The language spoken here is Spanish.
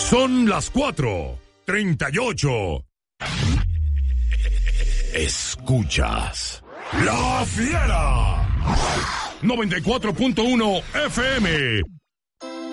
Son las 4:38. Escuchas La Fiera 94.1 FM